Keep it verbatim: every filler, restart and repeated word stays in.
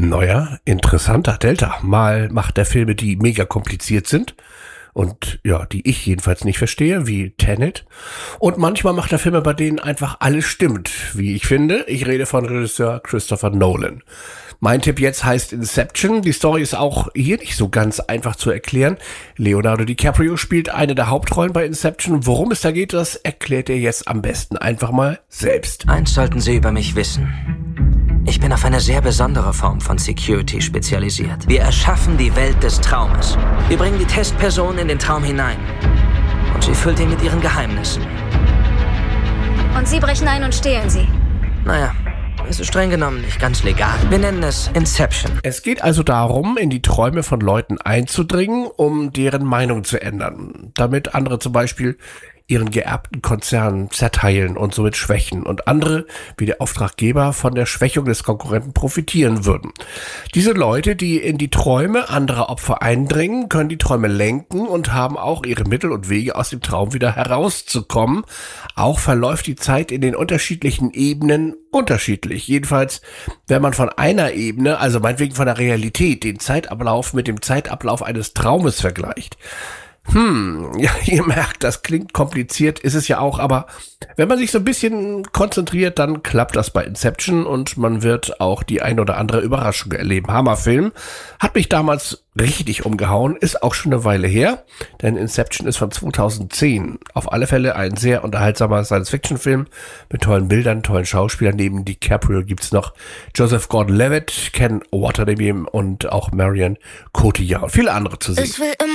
Neuer, interessanter Delta. Mal macht er Filme, die mega kompliziert sind und ja, die ich jedenfalls nicht verstehe, wie Tenet. Und manchmal macht er Filme, bei denen einfach alles stimmt, wie ich finde. Ich rede von Regisseur Christopher Nolan. Mein Tipp jetzt heißt Inception. Die Story ist auch hier nicht so ganz einfach zu erklären. Leonardo DiCaprio spielt eine der Hauptrollen bei Inception. Worum es da geht, das erklärt er jetzt am besten einfach mal selbst. Eins sollten Sie über mich wissen. Ich bin auf eine sehr besondere Form von Security spezialisiert. Wir erschaffen die Welt des Traumes. Wir bringen die Testperson in den Traum hinein. Und sie füllt ihn mit ihren Geheimnissen. Und Sie brechen ein und stehlen sie. Naja, es ist streng genommen nicht ganz legal. Wir nennen es Inception. Es geht also darum, in die Träume von Leuten einzudringen, um deren Meinung zu ändern. Damit andere zum Beispiel ihren geerbten Konzern zerteilen und somit schwächen und andere, wie der Auftraggeber, von der Schwächung des Konkurrenten profitieren würden. Diese Leute, die in die Träume anderer Opfer eindringen, können die Träume lenken und haben auch ihre Mittel und Wege, aus dem Traum wieder herauszukommen. Auch verläuft die Zeit in den unterschiedlichen Ebenen unterschiedlich. Jedenfalls, wenn man von einer Ebene, also meinetwegen von der Realität, den Zeitablauf mit dem Zeitablauf eines Traumes vergleicht. Hm, ja, ihr merkt, das klingt kompliziert, ist es ja auch, aber wenn man sich so ein bisschen konzentriert, dann klappt das bei Inception und man wird auch die ein oder andere Überraschung erleben. Hammerfilm, hat mich damals richtig umgehauen, ist auch schon eine Weile her, denn Inception ist von zweitausendzehn. Auf alle Fälle ein sehr unterhaltsamer Science-Fiction-Film mit tollen Bildern, tollen Schauspielern. Neben DiCaprio gibt's noch Joseph Gordon-Levitt, Ken Watanabe und auch Marion Cotillard und viele andere zu sehen.